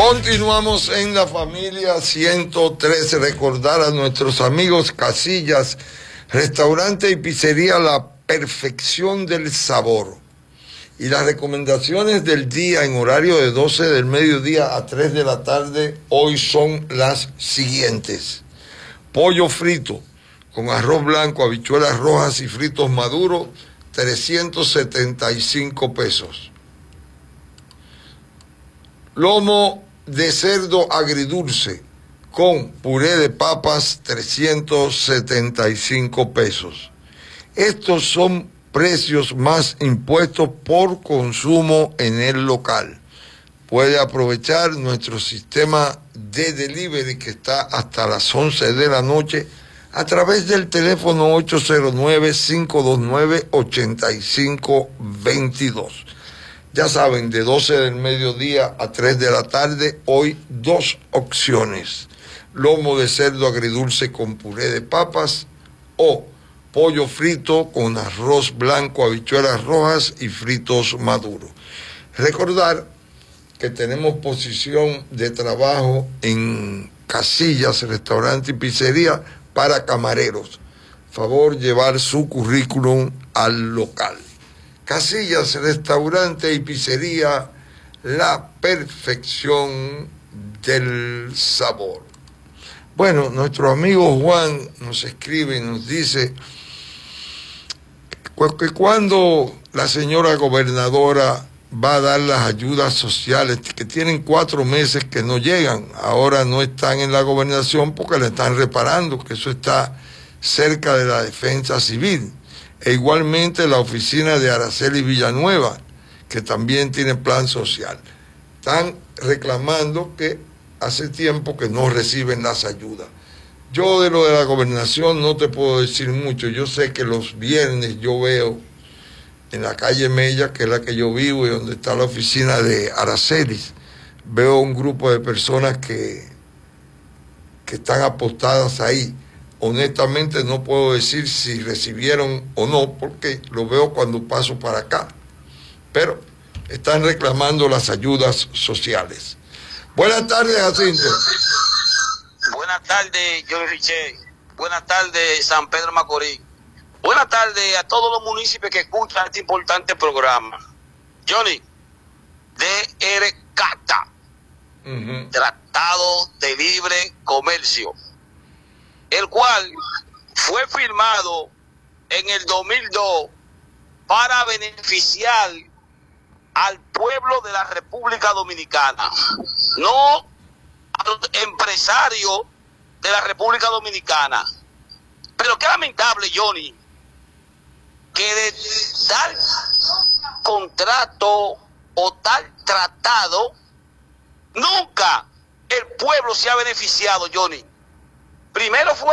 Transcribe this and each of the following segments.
Continuamos en la familia 113. Recordar a nuestros amigos Casillas, restaurante y pizzería La Perfección del Sabor. Y las recomendaciones del día en horario de 12 del mediodía a 3 de la tarde hoy son las siguientes. Pollo frito con arroz blanco, habichuelas rojas y fritos maduros, 375 pesos. Lomo de cerdo agridulce con puré de papas, 375 pesos. Estos son precios más impuestos por consumo en el local. Puede aprovechar nuestro sistema de delivery que está hasta las 11 de la noche a través del teléfono 809-529-8522. Ya saben, de 12 del mediodía a 3 de la tarde, hoy dos opciones. Lomo de cerdo agridulce con puré de papas o pollo frito con arroz blanco, habichuelas rojas y fritos maduros. Recordar que tenemos posición de trabajo en Casillas, restaurante y pizzería para camareros. Favor llevar su currículum al local. Casillas, restaurante y pizzería, La Perfección del Sabor. Bueno, nuestro amigo Juan nos escribe y nos dice que cuando la señora gobernadora va a dar las ayudas sociales, que tienen 4 meses que no llegan, ahora no están en la gobernación porque le están reparando, que eso está cerca de la defensa civil. E igualmente la oficina de Araceli Villanueva, que también tiene plan social. Están reclamando que hace tiempo que no reciben las ayudas. Yo de lo de la gobernación no te puedo decir mucho. Yo sé que los viernes yo veo en la calle Mella, que es la que yo vivo y donde está la oficina de Araceli, veo un grupo de personas que están apostadas ahí. Honestamente no puedo decir si recibieron o no, porque lo veo cuando paso para acá. Pero están reclamando las ayudas sociales. Buenas tardes, Jacinto. Buenas tardes, Johnny Richet. Buenas tardes, San Pedro Macorís. Buenas tardes a todos los municipios que escuchan este importante programa. Johnny, DR-CATA, Tratado de Libre Comercio, el cual fue firmado en el 2002 para beneficiar al pueblo de la República Dominicana, no a los empresarios de la República Dominicana. Pero qué lamentable, Johnny, que de tal contrato o tal tratado nunca el pueblo se ha beneficiado, Johnny. Primero fue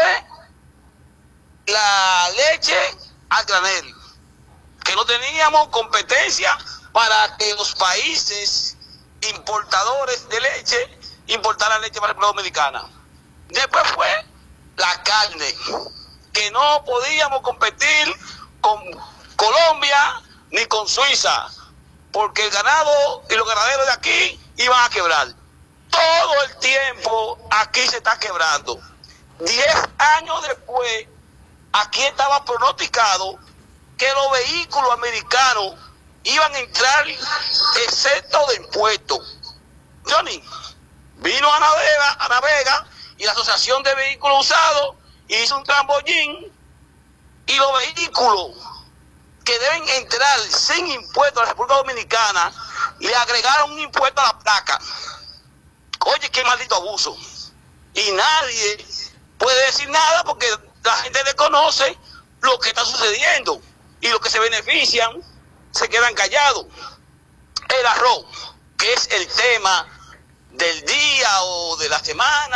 la leche al granel, que no teníamos competencia para que los países importadores de leche importaran leche para la República Dominicana. Después fue la carne, que no podíamos competir con Colombia ni con Suiza, porque el ganado y los ganaderos de aquí iban a quebrar. Todo el tiempo aquí se está quebrando. 10 años después, aquí estaba pronosticado que los vehículos americanos iban a entrar excepto de impuestos. Johnny, vino a Navega y la Asociación de Vehículos Usados hizo un trambollín, y los vehículos que deben entrar sin impuestos a la República Dominicana le agregaron un impuesto a la placa. Oye, qué maldito abuso. Y nadie puede decir nada porque la gente desconoce lo que está sucediendo, y los que se benefician se quedan callados. El arroz, que es el tema del día o de la semana.